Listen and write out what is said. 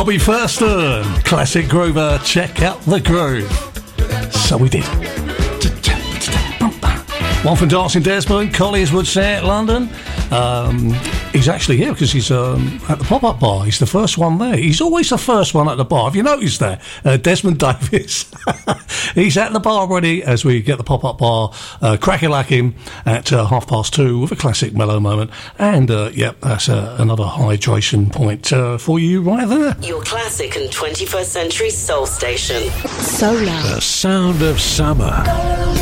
Bobby Thurston, classic groover, check out the groove. So we did. One from Dancing Desmond, Colliers Woodset, London. He's actually here because he's at the pop-up bar. He's the first one there. He's always the first one at the bar. Have you noticed that? Desmond Davis. He's at the bar already as we get the pop-up bar crack-a-lacking at 2:30 with a classic mellow moment. And, that's another hydration point for you right there. Your classic and 21st century soul station. Solar. The sound of summer.